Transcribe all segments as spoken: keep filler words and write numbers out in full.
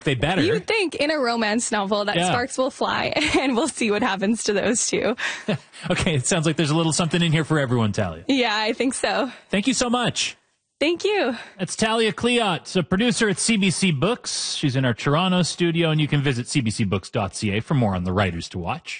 They better. You'd think in a romance novel that Yeah. sparks will fly, and we'll see what happens to those two. Okay, it sounds like there's a little something in here for everyone, Talia. Yeah, I think so. Thank you so much. Thank you. That's Talia Cleott, a producer at C B C Books. She's in our Toronto studio, and you can visit c b c books dot c a for more on the writers to watch.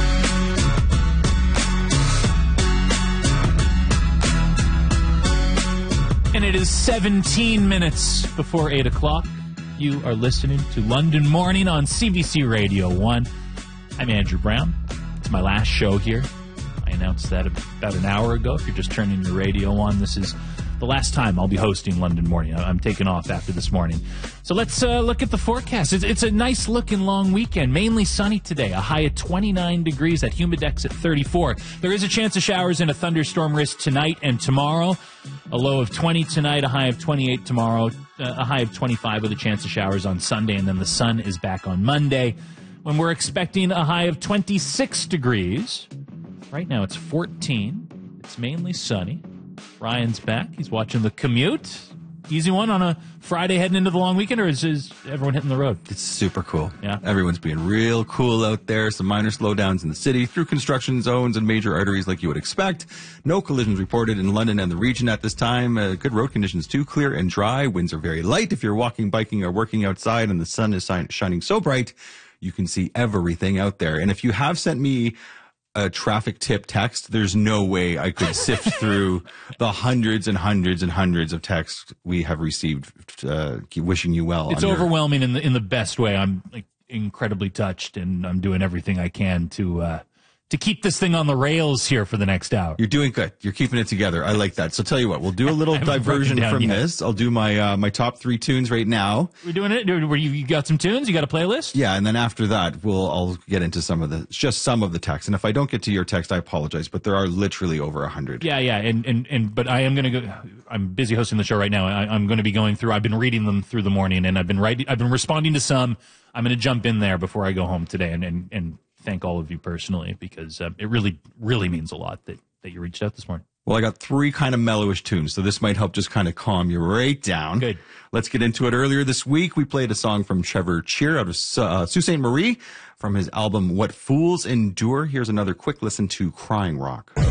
And it is seventeen minutes before eight o'clock. You are listening to London Morning on C B C Radio one. I'm Andrew Brown. It's my last show here. I announced that about an hour ago. If you're just turning your radio on, this is the last time I'll be hosting London Morning. I'm taking off after this morning. So let's uh, look at the forecast. It's, it's a nice looking long weekend, mainly sunny today. A high of twenty-nine degrees, at Humidex at thirty-four. There is a chance of showers and a thunderstorm risk tonight and tomorrow. A low of twenty tonight, a high of twenty-eight tomorrow, uh, a high of twenty-five with a chance of showers on Sunday, and then the sun is back on Monday when we're expecting a high of twenty-six degrees. Right now it's fourteen. It's mainly sunny. Ryan's back. He's watching The Commute. Easy one on a Friday heading into the long weekend, or is, is everyone hitting the road? It's super cool. Yeah. Everyone's being real cool out there. Some minor slowdowns in the city through construction zones and major arteries like you would expect. No collisions reported in London and the region at this time. Uh, good road conditions too, clear and dry. Winds are very light. If you're walking, biking, or working outside and the sun is shi- shining so bright, you can see everything out there. And if you have sent me a traffic tip text, there's no way I could sift through the hundreds and hundreds and hundreds of texts we have received uh, wishing you well. It's on your- overwhelming in the in the best way. I'm like incredibly touched, and I'm doing everything I can to uh, to keep this thing on the rails here for the next hour. You're doing good. You're keeping it together. I like that. So tell you what, we'll do a little haven't diversion broken down from yet. this. I'll do my uh, my top three tunes right now. We're doing it. Were you, you got some tunes? You got a playlist? Yeah, and then after that, we'll I'll get into some of the just some of the text. And if I don't get to your text, I apologize. But there are literally over a hundred. Yeah, yeah, and, and, and but I am going to go. I'm busy hosting the show right now. I, I'm going to be going through. I've been reading them through the morning, and I've been writing. I've been responding to some. I'm going to jump in there before I go home today, and and, and thank all of you personally, because uh, it really really means a lot that that you reached out this morning. Well, I got three kind of mellowish tunes, so this might help just kind of calm you right down. Good. Let's get into it. Earlier this week, we played a song from Trevor Cheer out of uh, Sault Ste. Marie from his album What Fools Endure. Here's another quick listen to Crying Rock.